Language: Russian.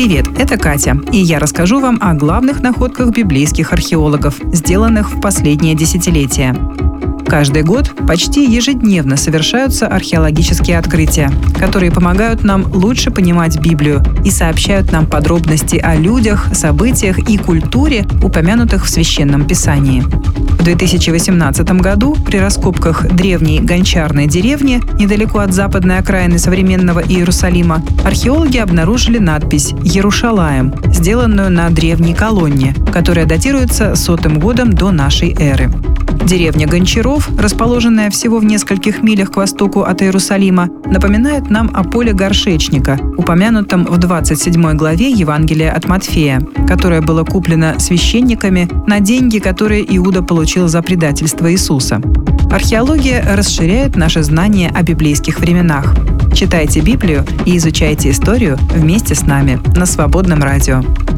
Привет, это Катя, и я расскажу вам о главных находках библейских археологов, сделанных в последнее десятилетие. Каждый год почти ежедневно совершаются археологические открытия, которые помогают нам лучше понимать Библию и сообщают нам подробности о людях, событиях и культуре, упомянутых в Священном Писании. В 2018 году при раскопках древней гончарной деревни недалеко от западной окраины современного Иерусалима археологи обнаружили надпись «Ярушалаим», сделанную на древней колонне, которая датируется 100 годом до нашей эры. Деревня Гончаров, расположенная всего в нескольких милях к востоку от Иерусалима, напоминает нам о поле горшечника, упомянутом в 27 главе Евангелия от Матфея, которое было куплено священниками на деньги, которые Иуда получил за предательство Иисуса. Археология расширяет наши знания о библейских временах. Читайте Библию и изучайте историю вместе с нами на Свободном радио.